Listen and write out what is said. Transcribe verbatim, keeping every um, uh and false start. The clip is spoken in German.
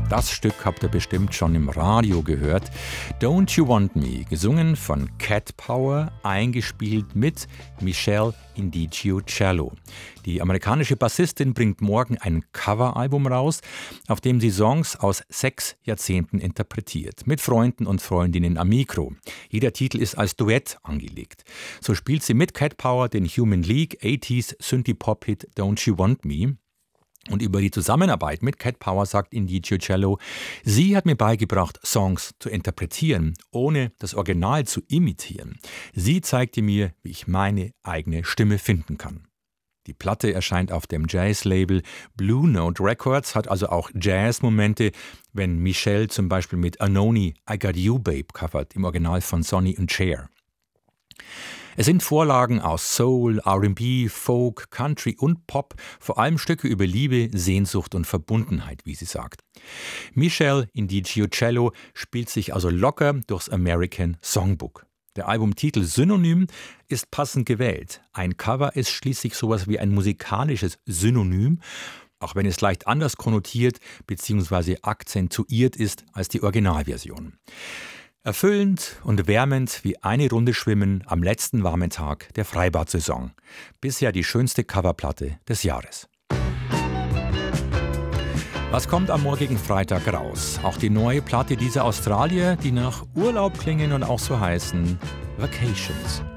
Das Stück habt ihr bestimmt schon im Radio gehört. Don't You Want Me, gesungen von Cat Power, eingespielt mit Michelle Indigio-Cello. Die amerikanische Bassistin bringt morgen ein Coveralbum raus, auf dem sie Songs aus sechs Jahrzehnten interpretiert. Mit Freunden und Freundinnen am Mikro. Jeder Titel ist als Duett angelegt. So spielt sie mit Cat Power den Human League achtziger Synthie-Pop-Hit Don't You Want Me. Und über die Zusammenarbeit mit Cat Power sagt Indigio-Cello, sie hat mir beigebracht, Songs zu interpretieren, ohne das Original zu imitieren. Sie zeigte mir, wie ich meine eigene Stimme finden kann. Die Platte erscheint auf dem Jazz-Label Blue Note Records, hat also auch Jazz-Momente, wenn Michelle zum Beispiel mit Anoni I Got You Babe covert, im Original von Sonny und Cher. Es sind Vorlagen aus Soul, R and B, Folk, Country und Pop, vor allem Stücke über Liebe, Sehnsucht und Verbundenheit, wie sie sagt. Michelle Indigio-Cello spielt sich also locker durchs American Songbook. Der Albumtitel Synonym ist passend gewählt. Ein Cover ist schließlich sowas wie ein musikalisches Synonym, auch wenn es leicht anders konnotiert bzw. akzentuiert ist als die Originalversion. Erfüllend und wärmend wie eine Runde schwimmen am letzten warmen Tag der Freibad-Saison. Bisher die schönste Coverplatte des Jahres. Was kommt am morgigen Freitag raus? Auch die neue Platte dieser Australier, die nach Urlaub klingen und auch so heißen Vacations.